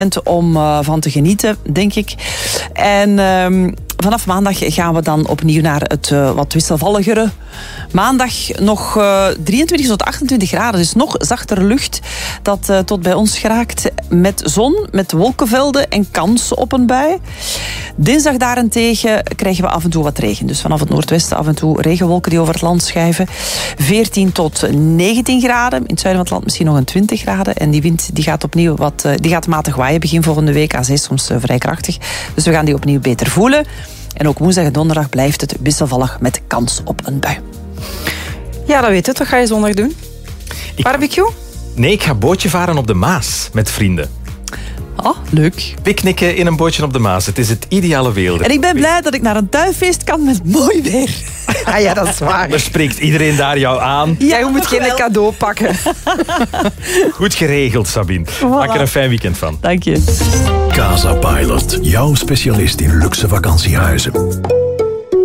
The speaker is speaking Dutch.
om van te genieten, denk ik. En vanaf maandag gaan we dan opnieuw naar het wat wisselvalligere. Maandag nog 23 tot 28 graden, dus nog zachtere lucht dat tot bij ons geraakt. Met zon, met wolkenvelden en kans op een bui. Dinsdag daarentegen krijgen we af en toe wat regen. Dus vanaf het noordwesten af en toe regenwolken die over het land schuiven. 14 tot 19 graden. In het zuiden van het land misschien nog een 20 graden. En die wind die gaat opnieuw die gaat matig waaien begin volgende week. Aan zee soms vrij krachtig. Dus we gaan die opnieuw beter voelen. En ook woensdag en donderdag blijft het wisselvallig met kans op een bui. Ja, dat weet je. Wat ga je zondag doen? Barbecue? Nee, ik ga bootje varen op de Maas met vrienden. Oh, leuk. Picknicken in een bootje op de Maas. Het is het ideale weer. En ik ben blij dat ik naar een tuinfeest kan met mooi weer. Ah ja, dat is waar. Er spreekt iedereen daar jou aan. Ja, je moet geen cadeau pakken. Goed geregeld, Sabine. Maak er een fijn weekend van. Dank je. Casa Pilot, jouw specialist in luxe vakantiehuizen.